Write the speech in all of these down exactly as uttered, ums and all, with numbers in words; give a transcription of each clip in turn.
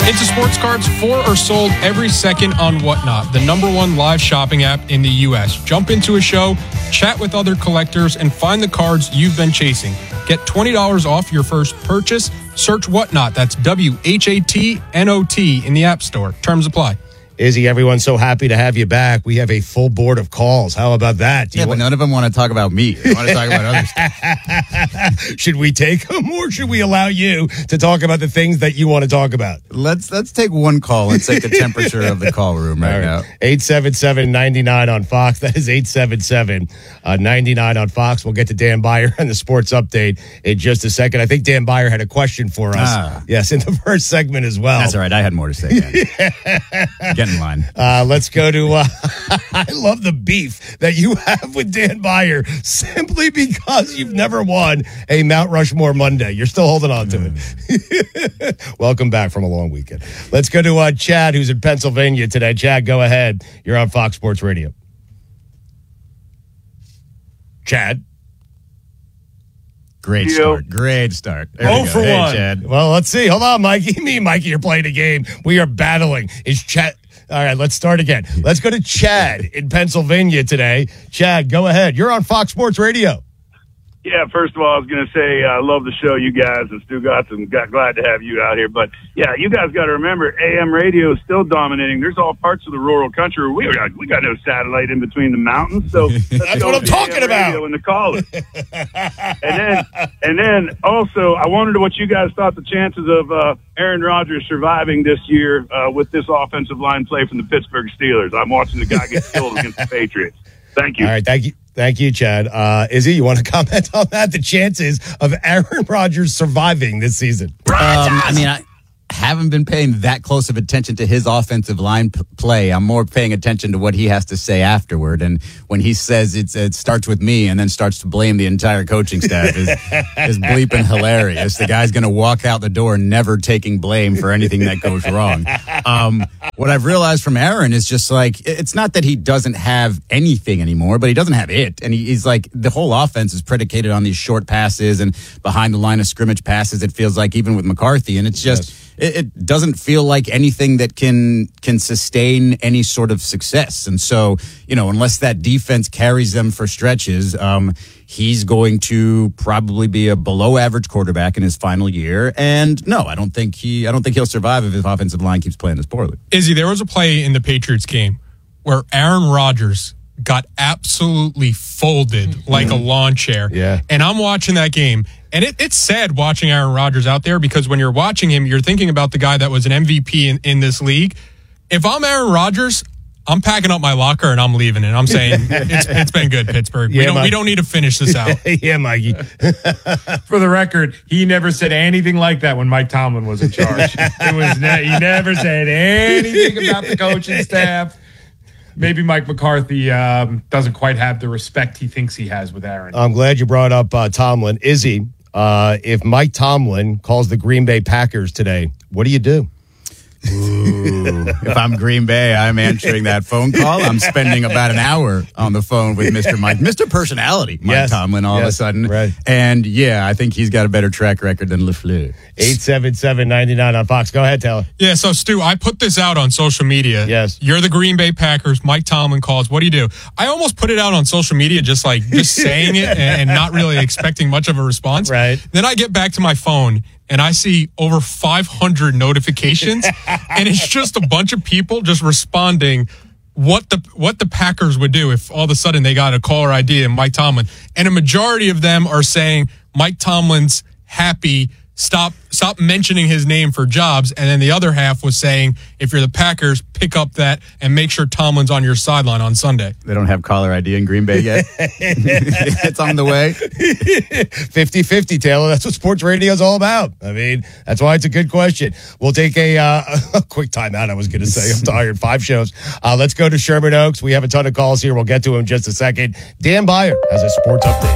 Into sports cards for or sold every second on Whatnot, the number one live shopping app in the U S. Jump into a show, chat with other collectors, and find the cards you've been chasing. Get twenty dollars off your first purchase. Search Whatnot. That's W H A T N O T in the App Store. Terms apply. Izzy, everyone's so happy to have you back. We have a full board of calls. How about that? Do yeah, you want- but none of them want to talk about me. They want to talk about other stuff. Should we take them, or should we allow you to talk about the things that you want to talk about? Let's let's take one call and take the temperature of the call room right, right. now. eight seven seven, nine nine on Fox. That is eight seven seven, nine nine on Fox. We'll get to Dan Beyer and the sports update in just a second. I think Dan Beyer had a question for us. Ah. Yes, in the first segment as well. That's all right. I had more to say, Dan. In line. Uh, let's go to, uh, I love the beef that you have with Dan Beyer simply because you've never won a Mount Rushmore Monday. You're still holding on to it. Welcome back from a long weekend. Let's go to uh, Chad, who's in Pennsylvania today. Chad, go ahead. You're on Fox Sports Radio. Chad. Great start. Great start. There oh, for hey, one. Chad. Well, let's see. Hold on, Mikey. Me and Mikey are playing a game. We are battling. Is Chad... All right, let's start again. Let's go to Chad in Pennsylvania today. Chad, go ahead. You're on Fox Sports Radio. Yeah, first of all, I was going to say I uh, love the show, you guys, and Stu Gotts, and got glad to have you out here. But, yeah, you guys got to remember, A M radio is still dominating. There's all parts of the rural country where we got, we got no satellite in between the mountains. So that's what I'm talking about. And the caller. and then, and then also, I wondered what you guys thought the chances of uh, Aaron Rodgers surviving this year uh, with this offensive line play from the Pittsburgh Steelers. I'm watching the guy get killed against the Patriots. Thank you. All right, thank you. Thank you, Chad. Uh, Izzy, you want to comment on that? The chances of Aaron Rodgers surviving this season? Um, I mean, I haven't been paying that close of attention to his offensive line p- play. I'm more paying attention to what he has to say afterward. And when he says it's, it starts with me and then starts to blame the entire coaching staff is, is bleeping hilarious. The guy's going to walk out the door never taking blame for anything that goes wrong. Um, what I've realized from Aaron is just like, it's not that he doesn't have anything anymore, but he doesn't have it. And he, he's like, the whole offense is predicated on these short passes and behind the line of scrimmage passes, it feels like, even with McCarthy. And it's just... Yes. It doesn't feel like anything that can can sustain any sort of success. And so, you know, unless that defense carries them for stretches, um, he's going to probably be a below average quarterback in his final year. And no, I don't think he I don't think he'll survive if his offensive line keeps playing this poorly. Izzy, there was a play in the Patriots game where Aaron Rodgers got absolutely folded like a lawn chair. Yeah. And I'm watching that game. And it, it's sad watching Aaron Rodgers out there because when you're watching him, you're thinking about the guy that was an M V P in, in this league. If I'm Aaron Rodgers, I'm packing up my locker and I'm leaving it. I'm saying it's, it's been good, Pittsburgh. Yeah, we, don't, Mike. we don't need to finish this out. Yeah, Mikey. For the record, he never said anything like that when Mike Tomlin was in charge. It was ne- he never said anything about the coaching staff. Maybe Mike McCarthy um, doesn't quite have the respect he thinks he has with Aaron. I'm glad you brought up uh, Tomlin. Izzy, uh, if Mike Tomlin calls the Green Bay Packers today, what do you do? Ooh, if I'm Green Bay, I'm answering that phone call. I'm spending about an hour on the phone with Mister Mike, Mister Personality, Mike yes. Tomlin, all yes. of a sudden. Right. And yeah, I think he's got a better track record than LaFleur. eight seven seven, nine nine on Fox. Go ahead, Taylor. Yeah, so Stu, I put this out on social media. Yes. You're the Green Bay Packers. Mike Tomlin calls. What do you do? I almost put it out on social media just like just saying it and, and not really expecting much of a response. Right. Then I get back to my phone and I see over five hundred notifications and it's just a bunch of people just responding what the what the Packers would do if all of a sudden they got a caller I D and Mike Tomlin. And a majority of them are saying Mike Tomlin's happy. Stop stop mentioning his name for jobs. And then the other half was saying, if you're the Packers, pick up that and make sure Tomlin's on your sideline on Sunday. They don't have caller I D in Green Bay yet. It's on the way. fifty-fifty, Taylor. That's what sports radio is all about. I mean, that's why it's a good question. We'll take a, uh, a quick timeout, I was going to say. I'm tired. Five shows. Uh, let's go to Sherman Oaks. We have a ton of calls here. We'll get to them in just a second. Dan Beyer has a sports update.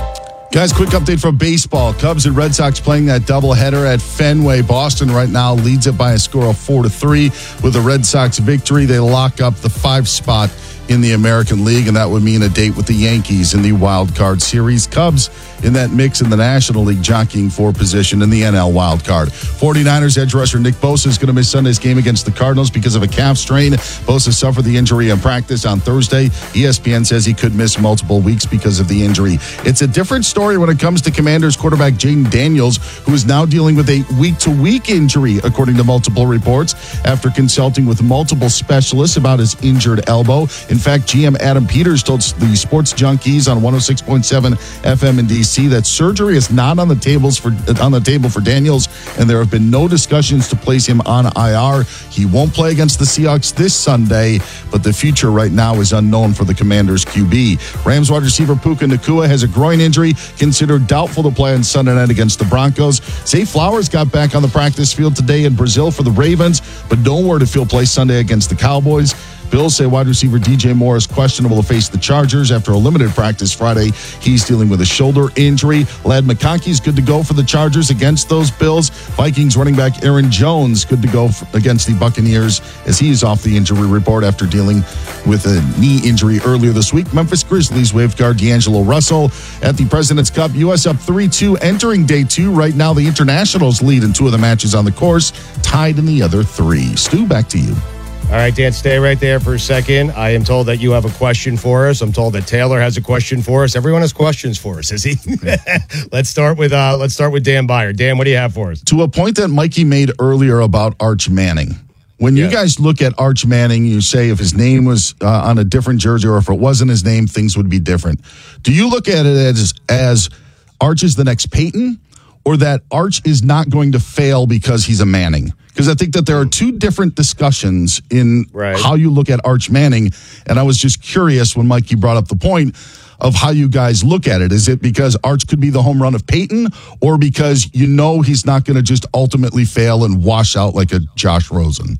Guys, quick update from baseball. Cubs and Red Sox playing that doubleheader at Fenway. Boston right now leads it by a score of four to three. With the Red Sox victory, they lock up the five spot in the American League, and that would mean a date with the Yankees in the wild card series. Cubs in that mix in the National League, jockeying for position in the N L wild card. forty-niners edge rusher Nick Bosa is going to miss Sunday's game against the Cardinals because of a calf strain. Bosa suffered the injury in practice on Thursday. E S P N says he could miss multiple weeks because of the injury. It's a different story when it comes to Commanders quarterback Jaden Daniels, who is now dealing with a week-to-week injury, according to multiple reports, after consulting with multiple specialists about his injured elbow. In fact, G M Adam Peters told the Sports Junkies on one oh six point seven F M in D C that surgery is not on the tables for on the table for Daniels, and there have been no discussions to place him on I R. He won't play against the Seahawks this Sunday, but the future right now is unknown for the Commanders Q B. Rams wide receiver Puka Nacua has a groin injury, considered doubtful to play on Sunday night against the Broncos. Zay Flowers got back on the practice field today in Brazil for the Ravens, but don't worry if he'll play Sunday against the Cowboys. Bills say wide receiver D J Moore is questionable to face the Chargers after a limited practice Friday. He's dealing with a shoulder injury. Ladd McConkey's good to go for the Chargers against those Bills. Vikings running back Aaron Jones good to go for, against the Buccaneers as he is off the injury report after dealing with a knee injury earlier this week. Memphis Grizzlies waived guard D'Angelo Russell at the President's Cup. U S up three two entering day two. Right now the Internationals lead in two of the matches on the course, tied in the other three. Stu, back to you. All right, Dan, stay right there for a second. I am told that you have a question for us. I'm told that Taylor has a question for us. Everyone has questions for us, is he? let's start with uh, let's start with Dan Beyer. Dan, what do you have for us? To a point that Mikey made earlier about Arch Manning. When you yeah. guys look at Arch Manning, you say if his name was uh, on a different jersey or if it wasn't his name, things would be different. Do you look at it as as Arch is the next Peyton, or that Arch is not going to fail because he's a Manning? Because I think that there are two different discussions in right. how you look at Arch Manning. And I was just curious when Mikey brought up the point of how you guys look at it. Is it because Arch could be the home run of Peyton, or because you know he's not going to just ultimately fail and wash out like a Josh Rosen?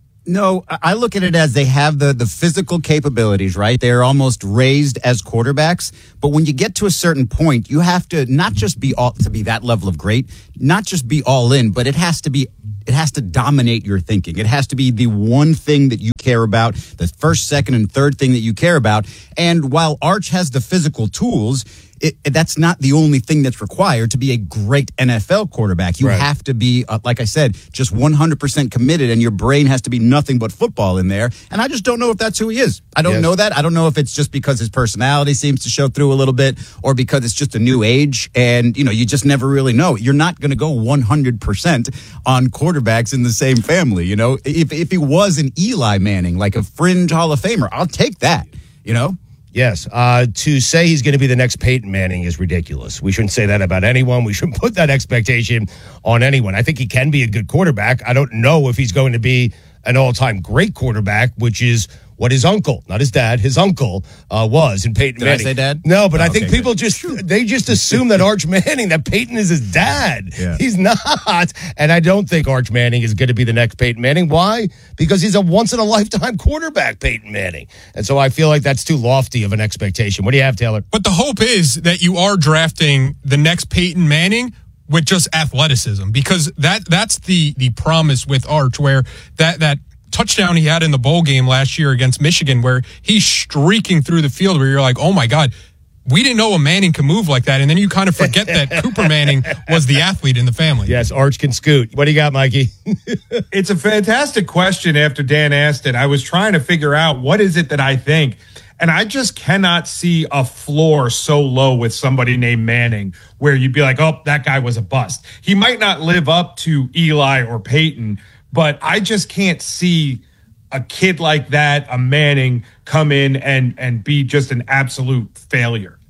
No, I look at it as they have the, the physical capabilities, right? They're almost raised as quarterbacks. But when you get to a certain point, you have to not just be all to be that level of great, not just be all in, but it has to be it has to dominate your thinking. It has to be the one thing that you care about, the first, second, and third thing that you care about. And while Arch has the physical tools, It, that's not the only thing that's required to be a great N F L quarterback. You right. have to be, uh, like I said, just one hundred percent committed, and your brain has to be nothing but football in there. And I just don't know if that's who he is. I don't yes. know that. I don't know if it's just because his personality seems to show through a little bit, or because it's just a new age, and, you know, you just never really know. You're not going to go one hundred percent on quarterbacks in the same family, you know. If, if he was an Eli Manning, like a fringe Hall of Famer, I'll take that, you know. Yes. Uh, to say he's going to be the next Peyton Manning is ridiculous. We shouldn't say that about anyone. We shouldn't put that expectation on anyone. I think he can be a good quarterback. I don't know if he's going to be an all-time great quarterback, which is what his uncle, not his dad, his uncle uh, was in Peyton Did Manning. Did I say dad? No, but oh, I think okay, people good. just, they just assume that Arch Manning, that Peyton is his dad. Yeah. He's not. And I don't think Arch Manning is going to be the next Peyton Manning. Why? Because he's a once-in-a-lifetime quarterback, Peyton Manning. And so I feel like that's too lofty of an expectation. What do you have, Taylor? But the hope is that you are drafting the next Peyton Manning with just athleticism, because that that's the the promise with Arch, where that that touchdown he had in the bowl game last year against Michigan, where he's streaking through the field, where you're like, oh my God, we didn't know a Manning could move like that. And then you kind of forget that Cooper Manning was the athlete in the family. Yes, Arch can scoot. What do you got, Mikey? It's a fantastic question after Dan asked it. I was trying to figure out what is it that I think. And I just cannot see a floor so low with somebody named Manning where you'd be like, oh, that guy was a bust. He might not live up to Eli or Peyton, but I just can't see a kid like that, a Manning, come in and, and be just an absolute failure.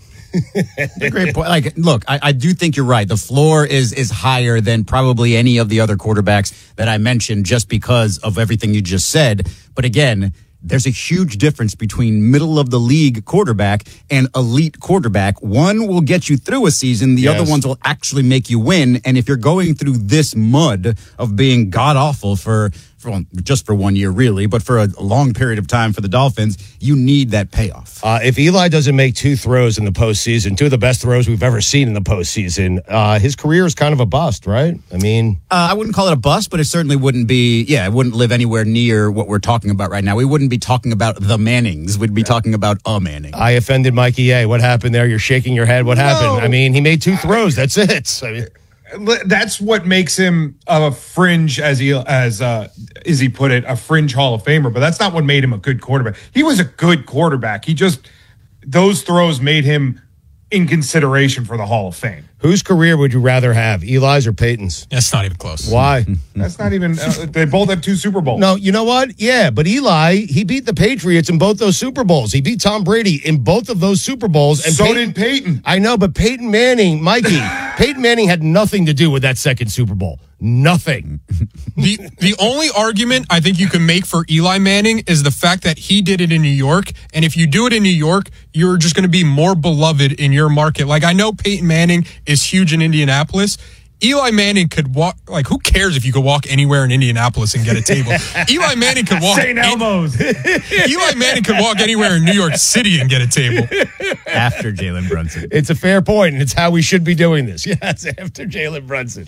A great point. Like, look, I, I do think you're right. The floor is is higher than probably any of the other quarterbacks that I mentioned, just because of everything you just said. But again, there's a huge difference between middle of the league quarterback and elite quarterback. One will get you through a season. The yes. other ones will actually make you win. And if you're going through this mud of being god awful for for, just for one year, really, but for a long period of time for the Dolphins, you need that payoff. Uh, if Eli doesn't make two throws in the postseason, two of the best throws we've ever seen in the postseason, uh, his career is kind of a bust, right? I mean, uh, I wouldn't call it a bust, but it certainly wouldn't be. Yeah, it wouldn't live anywhere near what we're talking about right now. We wouldn't be talking about the Mannings. We'd be talking about a Manning. I offended Mikey A. What happened there? You're shaking your head. What No. happened? I mean, he made two throws. That's it. I mean, That's what makes him a fringe, as he as uh, as he put it, a fringe Hall of Famer. But that's not what made him a good quarterback. He was a good quarterback. He just those throws made him in consideration for the Hall of Fame. whose career would you rather have, Eli's or Peyton's? That's not even close. Why? That's not even. Uh, they both have two Super Bowls. No, you know what? Yeah, but Eli, he beat the Patriots in both those Super Bowls. He beat Tom Brady in both of those Super Bowls. And so Peyton, did Peyton. I know, but Peyton Manning, Mikey, Peyton Manning had nothing to do with that second Super Bowl. Nothing. The the only argument I think you can make for Eli Manning is the fact that he did it in New York, and if you do it in New York, you're just going to be more beloved in your market. Like, I know Peyton Manning is huge in Indianapolis. Eli Manning could walk, like, who cares if you could walk anywhere in Indianapolis and get a table? Eli Manning could walk. Saint Elmo's. Eli Manning could walk anywhere in New York City and get a table. After Jalen Brunson. It's a fair point, and it's how we should be doing this. Yes, after Jalen Brunson.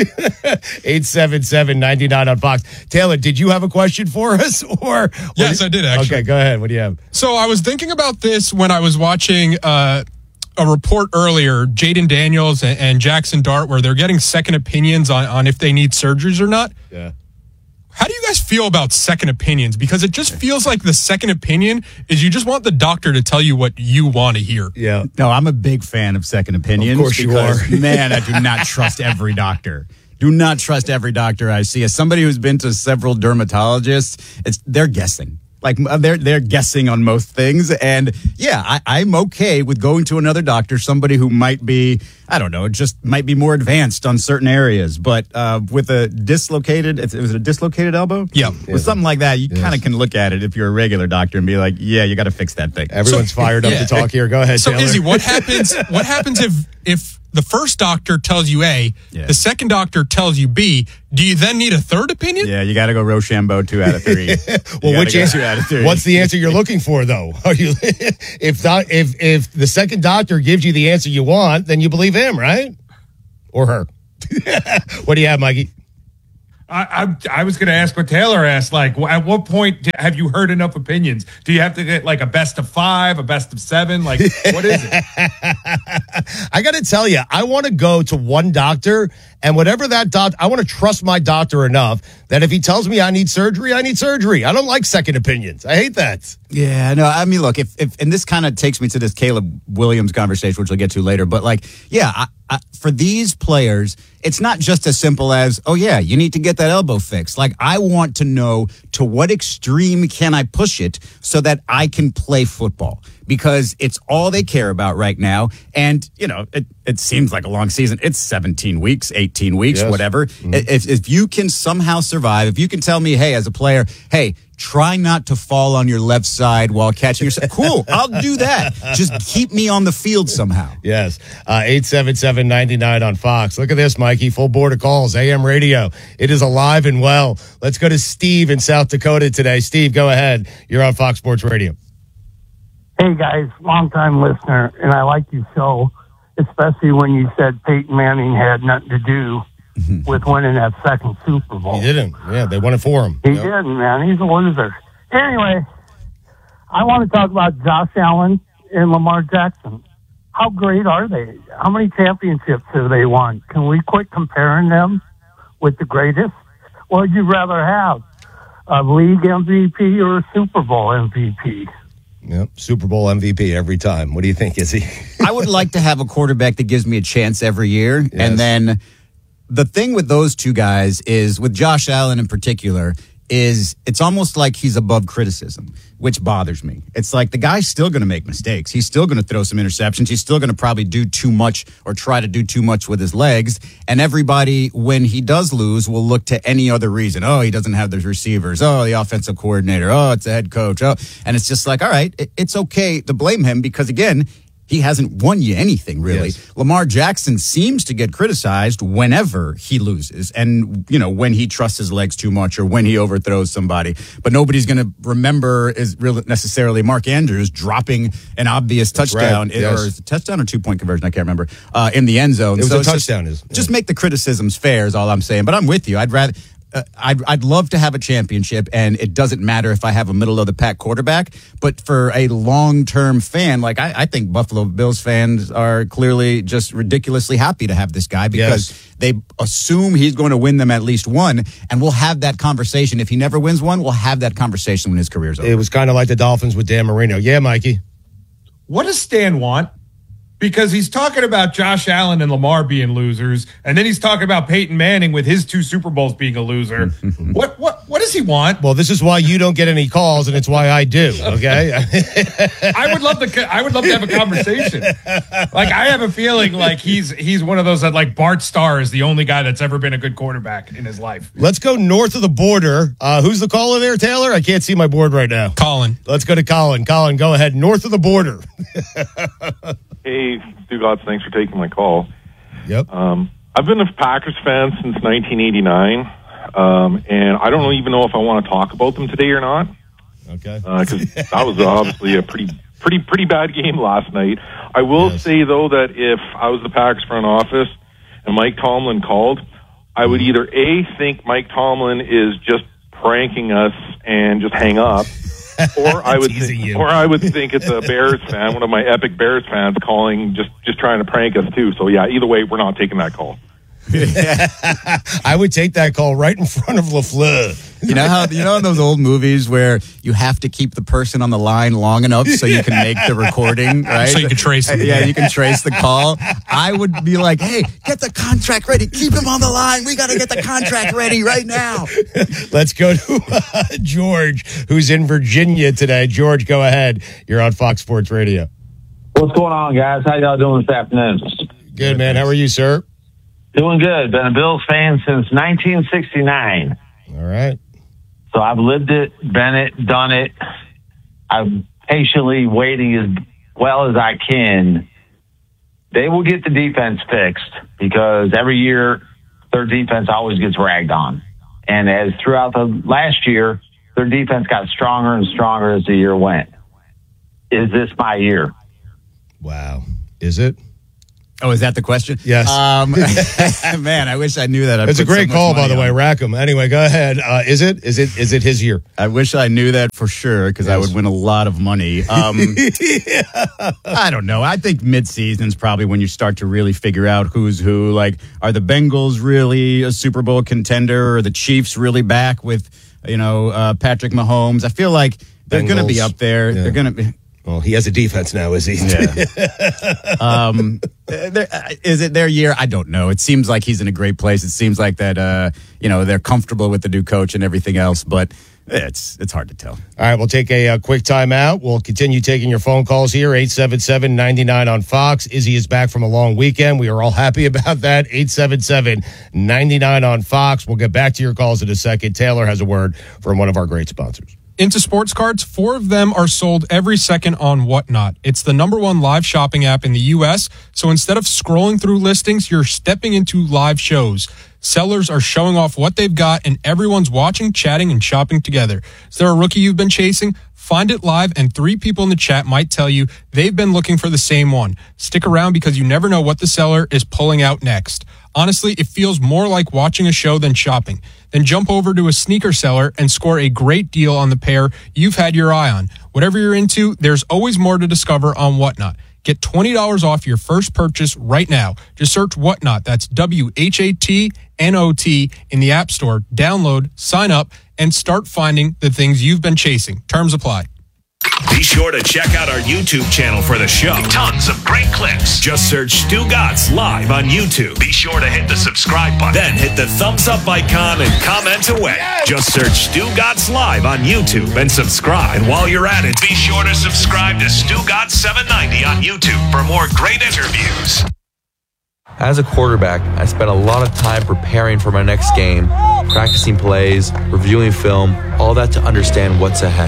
eight seven seven, nine nine on Fox. Taylor, did you have a question for us? Or Yes, I did, actually. Okay, go ahead. What do you have? So I was thinking about this when I was watching uh, a report earlier, Jaden Daniels and, and Jackson Dart, where they're getting second opinions on, on if they need surgeries or not. Yeah. How do you guys feel about second opinions? Because it just feels like the second opinion is you just want the doctor to tell you what you want to hear. Yeah. No, I'm a big fan of second opinions. Of course you because, are. Man, I do not trust every doctor. Do not trust every doctor I see. As somebody who's been to several dermatologists, it's they're guessing. Like they're they're guessing on most things, and yeah, I, I'm okay with going to another doctor, somebody who might be, I don't know, just might be more advanced on certain areas. But uh, with a dislocated, it was a dislocated elbow. Yeah, with something like that, you Yes. kind of can look at it if you're a regular doctor and be like, yeah, you got to fix that thing. Everyone's So- fired up yeah. to talk here. Go ahead, So Taylor. Izzy, what happens? What happens if if the first doctor tells you A, Yeah. the second doctor tells you B? Do you then need a third opinion? Yeah, you got to go Rochambeau two out of three. Well, which go answer? two out of three. What's the answer you're looking for, though? Are you if doc, if if the second doctor gives you the answer you want, then you believe him, right? Or her? What do you have, Mikey? I, I I was going to ask what Taylor asked. Like, at what point do- have you heard enough opinions? Do you have to get like a best of five, a best of seven? Like, what is it? I got to tell you, I want to go to one doctor, and whatever that doc, I want to trust my doctor enough that if he tells me I need surgery, I need surgery. I don't like second opinions. I hate that. Yeah, no, I mean, look, if, if and this kind of takes me to this Caleb Williams conversation, which we'll get to later, but like, yeah, I, I, for these players, it's not just as simple as, oh, yeah, you need to get that elbow fixed. Like, I want to know to what extreme can I push it so that I can play football, because it's all they care about right now. And, you know, it, it seems like a long season. It's seventeen weeks, eighteen weeks, Yes. whatever. If, if you can somehow survive, if you can tell me, hey, as a player, hey, try not to fall on your left side while catching yourself. Cool, I'll do that. Just keep me on the field somehow. Yes. Uh, eight seven seven, nine nine on Fox. Look at this, Mikey. Full board of calls. A M radio. It is alive and well. Let's go to Steve in South Dakota today. Steve, go ahead. You're on Fox Sports Radio. Hey guys, long time listener, and I like your show, especially when you said Peyton Manning had nothing to do with winning that second Super Bowl. He didn't. Yeah, they won it for him. He Yep. didn't, man. He's a loser. Anyway, I want to talk about Josh Allen and Lamar Jackson. How great are they? How many championships have they won? Can we quit comparing them with the greatest? What would you rather have, a league M V P or a Super Bowl M V P? Yep. Super Bowl M V P every time. What do you think, Izzy? I would like to have a quarterback that gives me a chance every year. Yes. And then the thing with those two guys is, with Josh Allen in particular, is it's almost like he's above criticism, which bothers me. It's like the guy's still going to make mistakes. He's still going to throw some interceptions. He's still going to probably do too much or try to do too much with his legs. And everybody, when he does lose, will look to any other reason. Oh, he doesn't have the receivers. Oh, the offensive coordinator. Oh, it's the head coach. Oh, and it's just like, all right, it, it's okay to blame him because, again, he hasn't won you anything, really. Yes. Lamar Jackson seems to get criticized whenever he loses and, you know, when he trusts his legs too much or when he overthrows somebody. But nobody's going to remember is really necessarily Mark Andrews dropping an obvious touchdown. right. Yes. Or is it a touchdown or two-point conversion? I can't remember. Uh, in the end zone. It was so a it's touchdown. Just, is, yeah. just make the criticisms fair is all I'm saying. But I'm with you. I'd rather... Uh, I'd, I'd love to have a championship, and it doesn't matter if I have a middle-of-the-pack quarterback. But for a long-term fan, like I, I think Buffalo Bills fans are clearly just ridiculously happy to have this guy because Yes. they assume he's going to win them at least one, and we'll have that conversation. If he never wins one, we'll have that conversation when his career's over. It was kind of like the Dolphins with Dan Marino. Yeah, Mikey. What does Stan want? Because he's talking about Josh Allen and Lamar being losers, and then he's talking about Peyton Manning with his two Super Bowls being a loser. what what what does he want? Well, this is why you don't get any calls, and it's why I do. Okay. I would love to. I would love to have a conversation. Like I have a feeling like he's he's one of those that like Bart Starr is the only guy that's ever been a good quarterback in his life. Let's go north of the border. Uh, who's the caller there, Taylor? I can't see my board right now. Colin. Let's go to Colin. Colin, go ahead. North of the border. Hey, Stu Gotts, thanks for taking my call. Yep. Um, I've been a Packers fan since nineteen eighty-nine, um, and I don't even know if I want to talk about them today or not. Okay. Because uh, that was obviously a pretty, pretty, pretty bad game last night. I will Yes. say though that if I was the Packers front office and Mike Tomlin called, I would either A, think Mike Tomlin is just pranking us and just hang up. Or I would, Teasing think, you. or I would think it's a Bears fan, one of my epic Bears fans, calling, just just trying to prank us too. So yeah, either way, we're not taking that call. I would take that call right in front of LaFleur. You know how you know in those old movies where you have to keep the person on the line long enough so you can make the recording, right? So you can trace it. Yeah, you can trace the call. I would be like, "Hey, get the contract ready. Keep him on the line. We got to get the contract ready right now." Let's go to uh, George, who's in Virginia today. George, go ahead. You're on Fox Sports Radio. What's going on, guys? How y'all doing this afternoon? Good, man. How are you, sir? Doing good. Been a Bills fan since nineteen sixty-nine. All right. So I've lived it, been it, done it. I'm patiently waiting as well as I can. They will get the defense fixed because every year their defense always gets ragged on. And as throughout the last year, their defense got stronger and stronger as the year went. Is this my year? Wow. Is it? Oh, is that the question? Yes. Um, man, I wish I knew that. I It's a put so great much call, by money the way. on it. Rackham. Anyway, go ahead. Uh, is it? Is it? Is it his year? I wish I knew that for sure because I Yes. would win a lot of money. Um, I don't know. I think mid-season's probably when you start to really figure out who's who. Like, are the Bengals really a Super Bowl contender? Or are the Chiefs really back with, you know, uh, Patrick Mahomes? I feel like they're going to be Bengals. up there. Yeah. They're going to be. Well, he has a defense now, is he? Yeah. um, there- uh, is it their year? I don't know. It seems like he's in a great place. It seems like that, uh, you know, they're comfortable with the new coach and everything else, but it's it's hard to tell. All right, we'll take a, uh quick timeout. We'll continue taking your phone calls here, eight seven seven, nine nine on Fox. Izzy is back from a long weekend. We are all happy about that. eight seven seven, nine nine on Fox. We'll get back to your calls in a second. Taylor has a word from one of our great sponsors. Into sports cards, four of them are sold every second on Whatnot. It's the number one live shopping app in the U S, so instead of scrolling through listings, you're stepping into live shows. Sellers are showing off what they've got, and everyone's watching, chatting, and shopping together. Is there a rookie you've been chasing? Find it live, and three people in the chat might tell you they've been looking for the same one. Stick around because you never know what the seller is pulling out next. Honestly, it feels more like watching a show than shopping. Then jump over to a sneaker seller and score a great deal on the pair you've had your eye on. Whatever you're into, there's always more to discover on Whatnot. Get twenty dollars off your first purchase right now. Just search Whatnot. That's W H A T N O T in the App Store. Download, sign up, and start finding the things you've been chasing. Terms apply. Be sure to check out our YouTube channel for the show. Tons of great clips. Just search Stu Gotts Live on YouTube. Be sure to hit the subscribe button. Then hit the thumbs up icon and comment away. Just search Stu Gotts Live on YouTube and subscribe. And while you're at it, be sure to subscribe to Stu Gotts seven ninety on YouTube for more great interviews. As a quarterback, I spent a lot of time preparing for my next game, practicing plays, reviewing film, all that to understand what's ahead.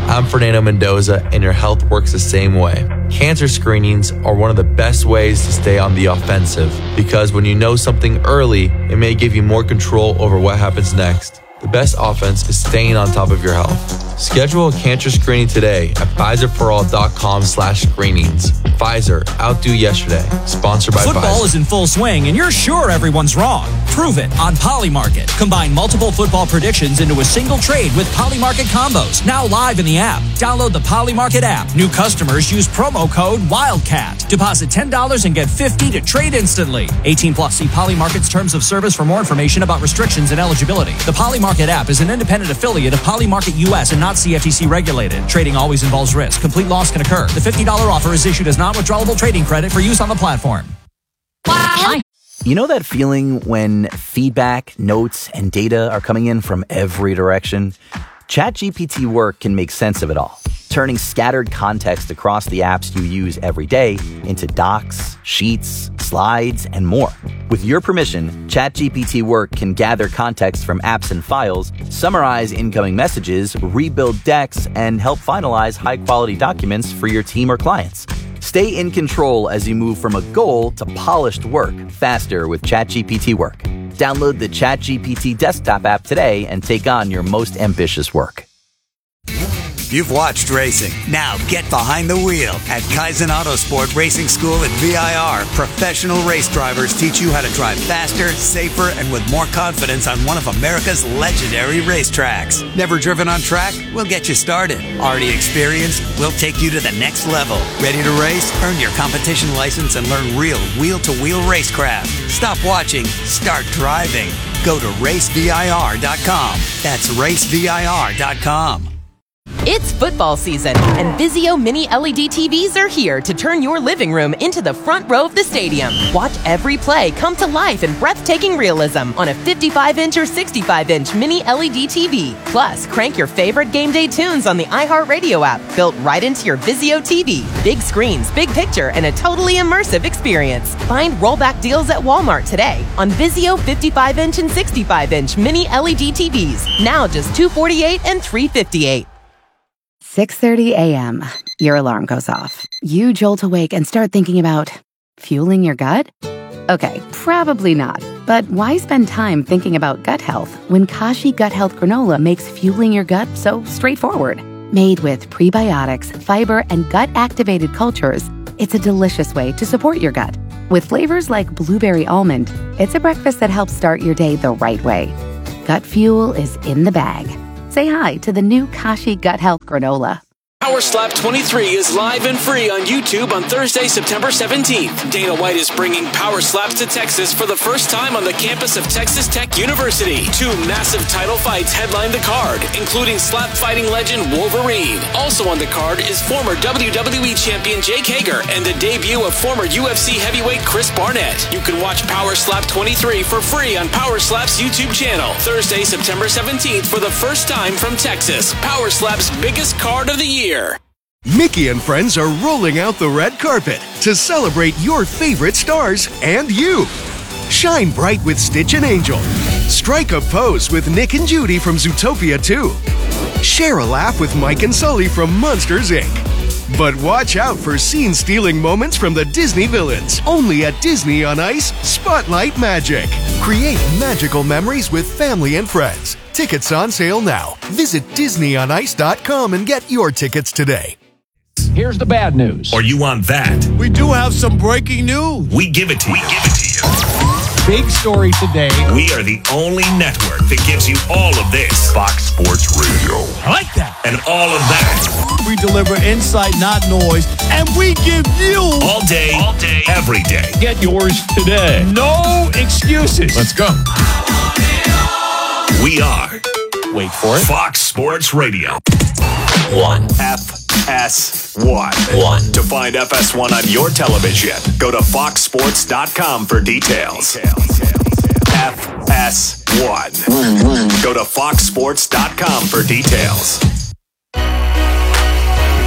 I'm Fernando Mendoza, and your health works the same way. Cancer screenings are one of the best ways to stay on the offensive because when you know something early, it may give you more control over what happens next. The best offense is staying on top of your health. Schedule a cancer screening today at Pfizerforall.com slash screenings. Pfizer, outdo yesterday. Sponsored by Football Pfizer. Football is in full swing, and you're sure everyone's wrong. Prove it on Polymarket. Combine multiple football predictions into a single trade with Polymarket combos. Now live in the app. Download the Polymarket app. New customers use promo code WILDCAT. Deposit ten dollars and get fifty dollars to trade instantly. eighteen plus. See Polymarket's terms of service for more information about restrictions and eligibility. The Polymarket app is an independent affiliate of Polymarket U S and not C F T C regulated. Trading always involves risk. Complete loss can occur. The fifty dollars offer is issued as non-withdrawable trading credit for use on the platform. Wow. You know that feeling when feedback, notes, and data are coming in from every direction? ChatGPT Work can make sense of it all, turning scattered context across the apps you use every day into docs, sheets, slides, and more. With your permission, ChatGPT Work can gather context from apps and files, summarize incoming messages, rebuild decks, and help finalize high-quality documents for your team or clients. Stay in control as you move from a goal to polished work faster with ChatGPT Work. Download the ChatGPT desktop app today and take on your most ambitious work. You've watched racing. Now get behind the wheel at Kaizen Autosport Racing School at V I R. Professional race drivers teach you how to drive faster, safer, and with more confidence on one of America's legendary racetracks. Never driven on track? We'll get you started. Already experienced? We'll take you to the next level. Ready to race? Earn your competition license and learn real wheel-to-wheel racecraft. Stop watching. Start driving. Go to race V I R dot com. That's race V I R dot com. It's football season, and Vizio Mini L E D T Vs are here to turn your living room into the front row of the stadium. Watch every play come to life in breathtaking realism on a fifty-five inch or sixty-five inch Mini L E D T V. Plus, crank your favorite game day tunes on the iHeartRadio app, built right into your Vizio T V. Big screens, big picture, and a totally immersive experience. Find rollback deals at Walmart today on Vizio fifty-five inch and sixty-five inch Mini L E D T Vs. Now just two hundred forty-eight dollars and three hundred fifty-eight dollars. six thirty a.m. Your alarm goes off. You jolt awake and start thinking about fueling your gut? Okay, probably not. But why spend time thinking about gut health when Kashi Gut Health Granola makes fueling your gut so straightforward? Made with prebiotics, fiber, and gut-activated cultures, it's a delicious way to support your gut. With flavors like blueberry almond, it's a breakfast that helps start your day the right way. Gut fuel is in the bag. Say hi to the new Kashi Gut Health Granola. Power Slap twenty-three is live and free on YouTube on Thursday, September seventeenth. Dana White is bringing Power Slaps to Texas for the first time on the campus of Texas Tech University. Two massive title fights headline the card, including slap fighting legend Wolverine. Also on the card is former W W E champion Jake Hager and the debut of former U F C heavyweight Chris Barnett. You can watch Power Slap twenty-three for free on Power Slap's YouTube channel. Thursday, September seventeenth for the first time from Texas. Power Slap's biggest card of the year. Mickey and friends are rolling out the red carpet to celebrate your favorite stars and you. Shine bright with Stitch and Angel. Strike a pose with Nick and Judy from Zootopia two. Share a laugh with Mike and Sully from Monsters, Incorporated. But watch out for scene-stealing moments from the Disney villains. Only at Disney on Ice, Spotlight Magic. Create magical memories with family and friends. Tickets on sale now. Visit Disney on Ice dot com and get your tickets today. Here's the bad news. Or you want that? We do have some breaking news. We give it to you. We give it to you. Big story today. We are the only network that gives you all of this. Fox Sports Radio. I like that. And all of that. We deliver insight, not noise. And we give you... All day, all day, every day. Get yours today. No excuses. Let's go. We are... Wait for it. Fox Sports Radio. One. F S one. One. To find F S one on your television, go to fox sports dot com for details. F S one. Go to fox sports dot com for details.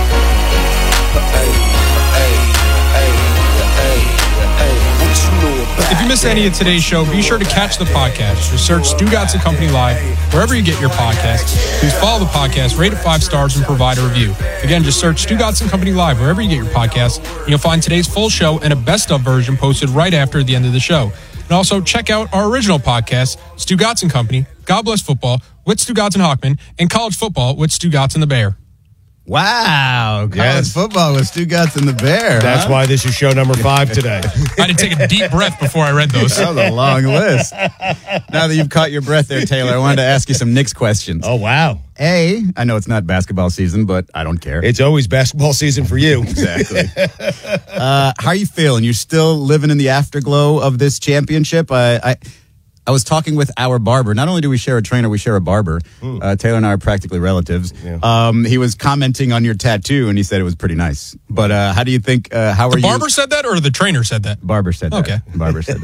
Hey, hey, hey, hey, hey, what you know If you missed any of today's show, be sure to catch the podcast. Just search Stu Gatz and Company Live wherever you get your podcasts. Please follow the podcast, rate it five stars, and provide a review. Again, just search Stu Gatz and Company Live wherever you get your podcasts. And you'll find today's full show and a best-of version posted right after the end of the show. And also check out our original podcast, Stu Gatz and Company, God Bless Football, with Stu Gatz and Hockman, and College Football with Stu Gatz and the Bear. Wow, college Yes. football with Stu Gatz and the Bear. That's huh? why this is show number five today. I had to take a deep breath before I read those. That was a long list. Now that you've caught your breath there, Taylor, I wanted to ask you some Knicks questions. Oh, wow. A, I know it's not basketball season, but I don't care. It's always basketball season for you. Exactly. uh, how are you feeling? You're still living in the afterglow of this championship? I, I I was talking with our barber. Not only do we share a trainer, we share a barber. Mm. Uh, Taylor and I are practically relatives. Yeah. Um, he was commenting on your tattoo, and he said it was pretty nice. But uh, how do you think? Uh, how The are barber you? said that, or the trainer said that? Barber said that. Okay. Barber said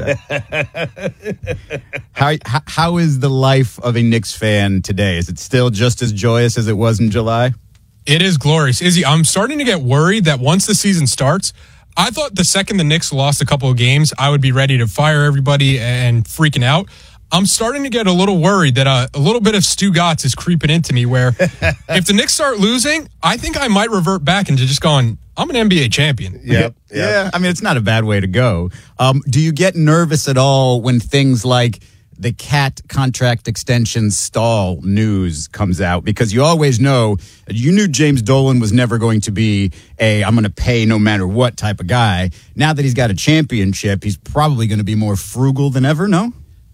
that. how, how how is the life of a Knicks fan today? Is it still just as joyous as it was in July? It is glorious. Izzy, I'm starting to get worried that once the season starts, I thought the second the Knicks lost a couple of games, I would be ready to fire everybody and freaking out. I'm starting to get a little worried that uh, a little bit of Stu Gatz is creeping into me where if the Knicks start losing, I think I might revert back into just going, I'm an N B A champion. Yep. Yeah, I mean, it's not a bad way to go. Um, do you get nervous at all when things like the Cat contract extension stall news comes out? Because you always know, you knew James Dolan was never going to be a I'm going to pay no matter what type of guy. Now that he's got a championship, he's probably going to be more frugal than ever, no?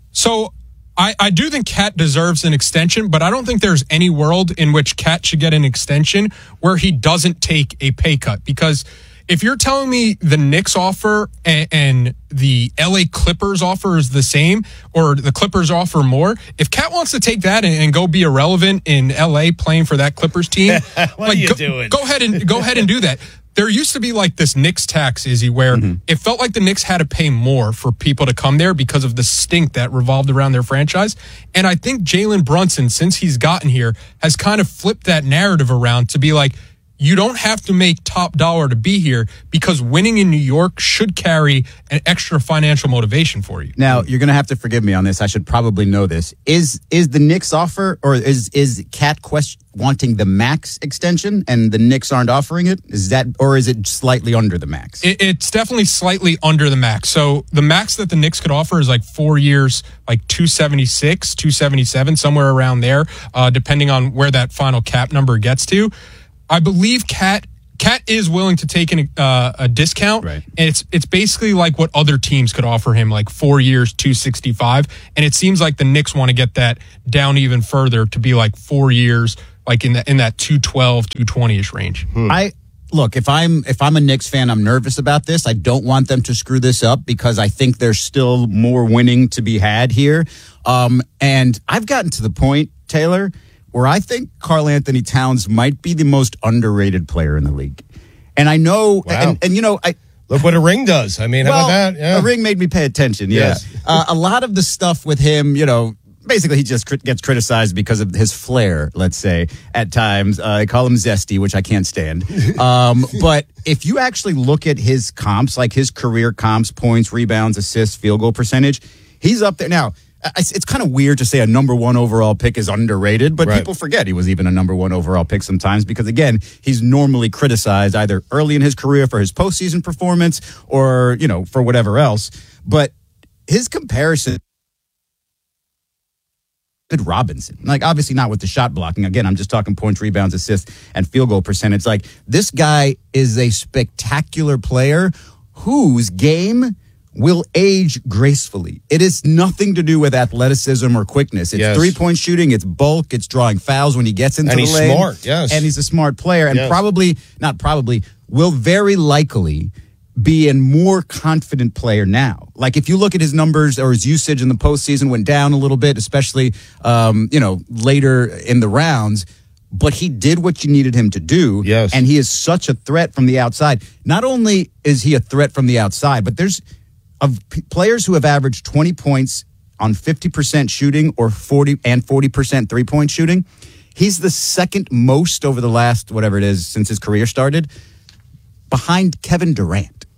So I, I do think Cat deserves an extension, but I don't think there's any world in which Cat should get an extension where he doesn't take a pay cut. Because if you're telling me the Knicks offer and, and the L A Clippers offer is the same, or the Clippers offer more, if Cat wants to take that and, and go be irrelevant in L A playing for that Clippers team, what like, are you go, doing? go ahead and go ahead and do that. There used to be like this Knicks tax, Izzy, where mm-hmm. it felt like the Knicks had to pay more for people to come there because of the stink that revolved around their franchise. And I think Jalen Brunson, since he's gotten here, has kind of flipped that narrative around to be like, you don't have to make top dollar to be here because winning in New York should carry an extra financial motivation for you. Now, you're going to have to forgive me on this. I should probably know this. Is is the Knicks offer, or is is Cat Quest wanting the max extension and the Knicks aren't offering it? Is that, or is it slightly under the max? It, it's definitely slightly under the max. So the max that the Knicks could offer is like four years, like two seventy-six, two seventy-seven, somewhere around there, uh, depending on where that final cap number gets to. I believe Cat Cat is willing to take an, uh, a discount. Right. And it's it's basically like what other teams could offer him, like four years, two sixty-five. And it seems like the Knicks want to get that down even further to be like four years, like in that in that two twelve, two twenty-ish range. Hmm. I look, if I'm if I'm a Knicks fan, I'm nervous about this. I don't want them to screw this up because I think there's still more winning to be had here. Um, and I've gotten to the point, Taylor, where I think Karl Anthony Towns might be the most underrated player in the league. And I know, Wow. and, and you know, I look what a ring does. I mean, well, how about that? Yeah. A ring made me pay attention. Yes. Yeah. uh, a lot of the stuff with him, you know, basically he just crit- gets criticized because of his flair, let's say, at times. Uh, I call him zesty, which I can't stand. Um, but if you actually look at his comps, like his career comps, points, rebounds, assists, field goal percentage, he's up there. Now, it's kind of weird to say a number one overall pick is underrated, but Right. people forget he was even a number one overall pick sometimes because, again, he's normally criticized either early in his career for his postseason performance or, you know, for whatever else. But his comparison with Robinson, like obviously not with the shot blocking. Again, I'm just talking points, rebounds, assists, and field goal percentage. Like this guy is a spectacular player whose game will age gracefully. It is nothing to do with athleticism or quickness. It's Yes. three-point shooting, it's bulk, it's drawing fouls when he gets into And the he's lane. smart, yes. And he's a smart player and Yes. probably, not probably, will very likely be a more confident player now. Like if you look at his numbers or his usage in the postseason went down a little bit, especially, um, you know, later in the rounds, but he did what you needed him to do. Yes. And he is such a threat from the outside. Not only is he a threat from the outside, but there's of p- players who have averaged twenty points on fifty percent shooting or forty and forty percent three-point shooting. He's the second most over the last, whatever it is, since his career started, behind Kevin Durant.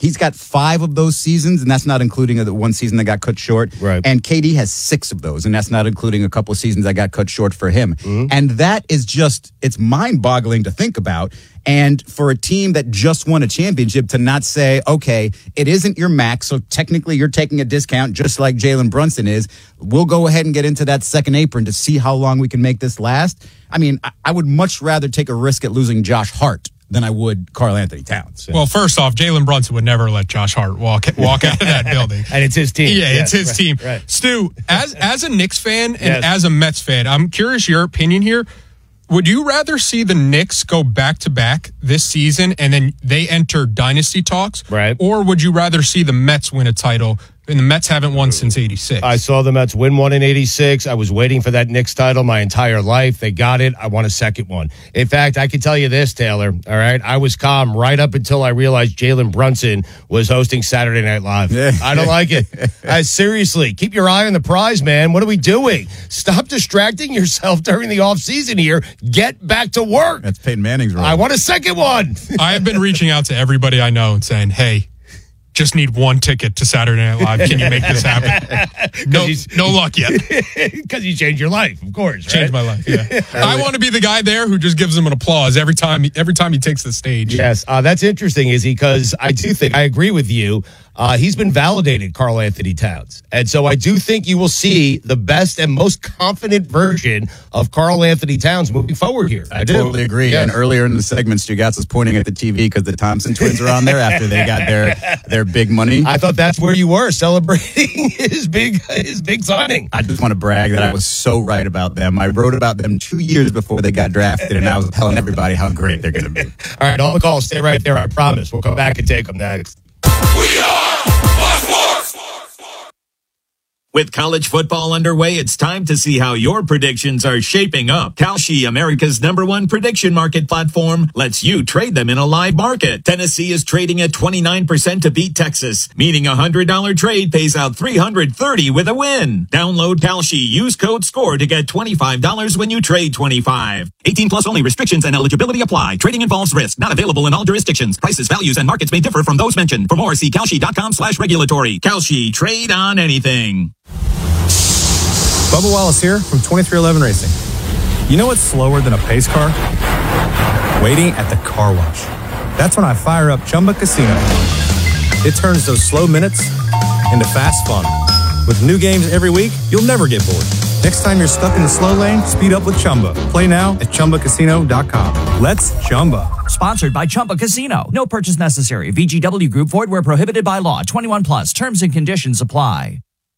He's got five of those seasons, and that's not including the one season that got cut short. Right. And K D has six of those, and that's not including a couple of seasons that got cut short for him. Mm-hmm. And that is just, it's mind-boggling to think about. And for a team that just won a championship to not say, okay, it isn't your max, so technically you're taking a discount just like Jalen Brunson is. We'll go ahead and get into that second apron to see how long we can make this last. I mean, I, I would much rather take a risk at losing Josh Hart than I would Karl Anthony Towns. Well, first off, Jalen Brunson would never let Josh Hart walk walk out of that building. And it's his team. Yeah, yes, it's his right, team. Right. Stu, as as a Knicks fan and Yes. as a Mets fan, I'm curious your opinion here. Would you rather see the Knicks go back-to-back this season and then they enter dynasty talks? Right. Or would you rather see the Mets win a title? And the Mets haven't won since eighty-six. I saw the Mets win one in eighty-six. I was waiting for that Knicks title my entire life. They got it. I want a second one. In fact, I can tell you this, Taylor. All right. I was calm right up until I realized Jalen Brunson was hosting Saturday Night Live. I don't like it. I, seriously, keep your eye on the prize, man. What are we doing? Stop distracting yourself during the offseason here. Get back to work. That's Peyton Manning's role. I want a second one. I have been reaching out to everybody I know and saying, hey, just need one ticket to Saturday Night Live. Can you make this happen? No, no luck yet. Because you changed your life, of course. Changed right? my life. Yeah, I want to be the guy there who just gives him an applause every time. Every time he takes the stage. Yes, uh, that's interesting, Izzy, because I do think I agree with you. Uh, he's been validated, Karl Anthony Towns. And so I do think you will see the best and most confident version of Karl Anthony Towns moving forward here. I, I do. totally agree. Yes. And earlier in the segment, Stugotz was pointing at the T V because the Thompson twins are on there after they got their their big money. I thought that's where you were, celebrating his big his big signing. I just want to brag that I was so right about them. I wrote about them two years before they got drafted, and I was telling everybody how great they're going to be. All right, on the call, stay right there. I promise. We'll come back and take them next. We are With college football underway, it's time to see how your predictions are shaping up. Kalshi, America's number one prediction market platform, lets you trade them in a live market. Tennessee is trading at twenty-nine percent to beat Texas, meaning a one hundred dollars trade pays out three hundred thirty dollars with a win. Download Kalshi, use code SCORE to get twenty-five dollars when you trade twenty-five dollars. eighteen plus only. Restrictions and eligibility apply. Trading involves risk. Not available in all jurisdictions. Prices, values, and markets may differ from those mentioned. For more, see Kalshi.com slash regulatory. Kalshi, trade on anything. Bubba Wallace here from twenty-three eleven Racing. You know what's slower than a pace car? Waiting at the car wash. That's when I fire up Chumba Casino. It turns those slow minutes into fast fun. With new games every week, you'll never get bored. Next time you're stuck in the slow lane, speed up with Chumba. Play now at Chumba Casino dot com. Let's Chumba. Sponsored by Chumba Casino. No purchase necessary. V G W Group. Void where prohibited by law. twenty-one plus. Terms and conditions apply.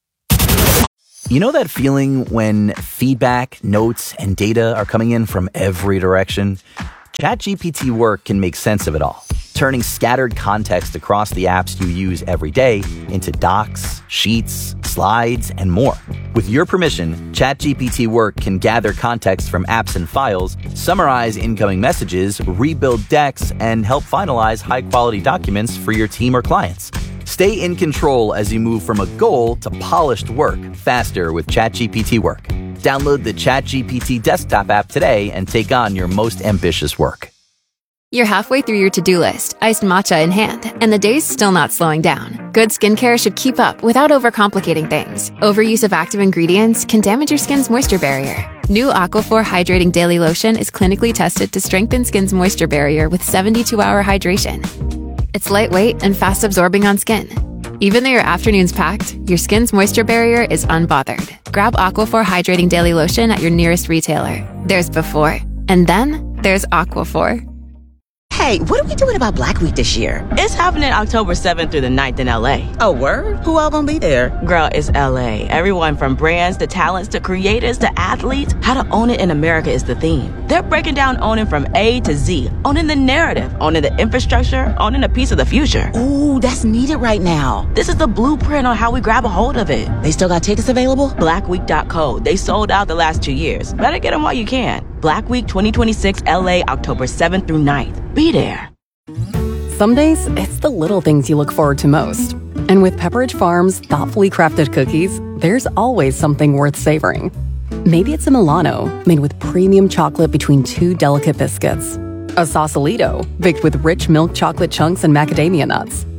You know that feeling when feedback, notes, and data are coming in from every direction? ChatGPT Work can make sense of it all, turning scattered context across the apps you use every day into docs, sheets, slides, and more. With your permission, ChatGPT Work can gather context from apps and files, summarize incoming messages, rebuild decks, and help finalize high-quality documents for your team or clients. Stay in control as you move from a goal to polished work faster with ChatGPT Work. Download the ChatGPT desktop app today and take on your most ambitious work. You're halfway through your to-do list, iced matcha in hand, and the day's still not slowing down. Good skincare should keep up without overcomplicating things. Overuse of active ingredients can damage your skin's moisture barrier. New Aquaphor Hydrating Daily Lotion is clinically tested to strengthen skin's moisture barrier with seventy-two hour hydration. It's lightweight and fast-absorbing on skin. Even though your afternoon's packed, your skin's moisture barrier is unbothered. Grab Aquaphor Hydrating Daily Lotion at your nearest retailer. There's before, and then there's Aquaphor. Hey, what are we doing about Black Week this year? It's happening October seventh through the ninth in L A. Oh, word? Who all gonna be there? Girl, it's L A. Everyone from brands to talents to creators to athletes. How to own it in America is the theme. They're breaking down owning from A to Z. Owning the narrative, owning the infrastructure, owning a piece of the future. Ooh, that's needed right now. This is the blueprint on how we grab a hold of it. They still got tickets available? black week dot co. They sold out the last two years. Better get them while you can. Black Week twenty twenty-six L A, October seventh through ninth. Be there. Some days, it's the little things you look forward to most. And with Pepperidge Farm's thoughtfully crafted cookies, there's always something worth savoring. Maybe it's a Milano, made with premium chocolate between two delicate biscuits. A Sausalito, baked with rich milk chocolate chunks and macadamia nuts.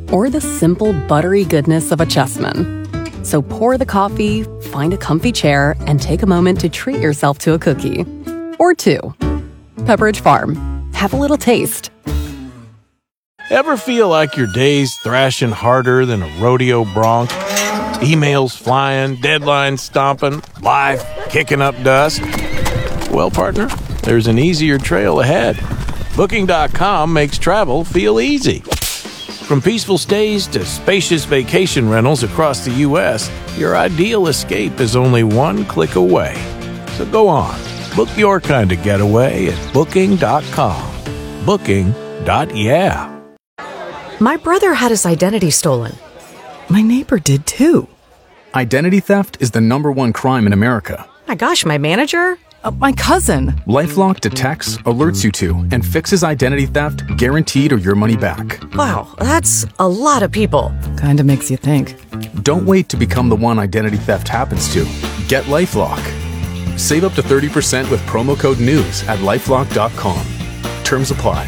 or the simple buttery goodness of a Chessman. So pour the coffee, find a comfy chair, and take a moment to treat yourself to a cookie. Or two. Pepperidge Farm. Have a little taste. Ever feel like your day's thrashing harder than a rodeo bronc? Emails flying, deadlines stomping, life kicking up dust? Well, partner, there's an easier trail ahead. Booking dot com makes travel feel easy. From peaceful stays to spacious vacation rentals across the U S, your ideal escape is only one click away. So go on, book your kind of getaway at Booking dot com. Booking. Yeah. My brother had his identity stolen. My neighbor did too. Identity theft is the number one crime in America. My gosh, my manager? Uh, my cousin. LifeLock detects, alerts you to, and fixes identity theft guaranteed or your money back. Wow, that's a lot of people. Kinda makes you think. Don't wait to become the one identity theft happens to. Get LifeLock. Save up to thirty percent with promo code NEWS at lifelock dot com. Terms apply.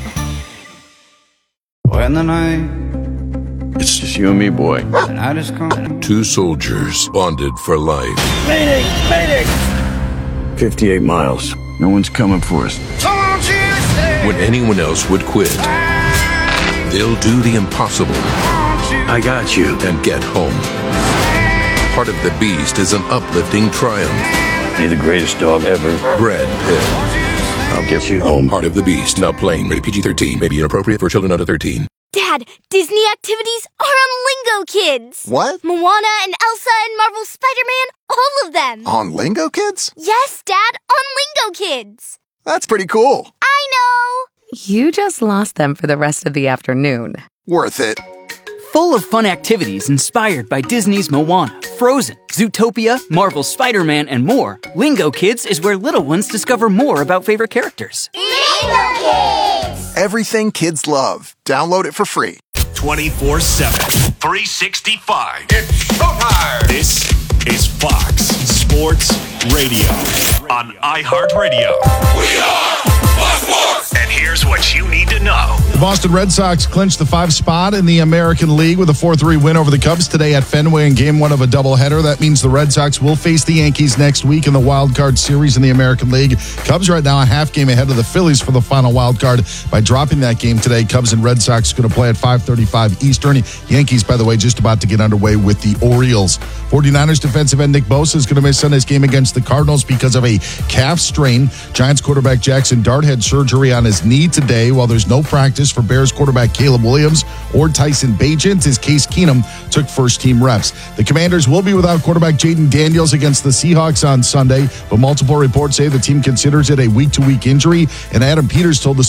When the night, it's just you and me, boy. The night is coming. Two soldiers bonded for life. Mayday! Mayday! fifty-eight miles. No one's coming for us. When anyone else would quit, they'll do the impossible. I got you. And get home. Heart of the Beast is an uplifting triumph. You're the greatest dog ever. Brad Pitt. I'll get you home. Heart of the Beast. Now playing. Rated P G thirteen. May be inappropriate for children under thirteen. Dad, Disney activities are on Lingo Kids. What? Moana and Elsa and Marvel Spider-Man, all of them. On Lingo Kids? Yes, Dad, on Lingo Kids. That's pretty cool. I know. You just lost them for the rest of the afternoon. Worth it. Full of fun activities inspired by Disney's Moana, Frozen, Zootopia, Marvel's Spider-Man, and more, Lingo Kids is where little ones discover more about favorite characters. Lingo Kids! Everything kids love. Download it for free. twenty-four seven, three sixty-five. It's showtime! This is Fox Sports Radio on iHeartRadio. We are Fox Sports! And here's what you need to know. The Boston Red Sox clinched the five spot in the American League with a four three win over the Cubs today at Fenway in game one of a doubleheader. That means the Red Sox will face the Yankees next week in the wild card series in the American League. Cubs right now a half game ahead of the Phillies for the final wild card by dropping that game today. Cubs and Red Sox going to play at five thirty-five Eastern. Yankees, by the way, just about to get underway with the Orioles. 49ers defensive end Nick Bosa is going to miss Sunday's game against the Cardinals because of a calf strain. Giants quarterback Jackson Dart had surgery on his knee today, while there's no practice for Bears quarterback Caleb Williams or Tyson Bagent, as Case Keenum took first-team reps. The Commanders will be without quarterback Jaden Daniels against the Seahawks on Sunday, but multiple reports say the team considers it a week-to-week injury, and Adam Peters told the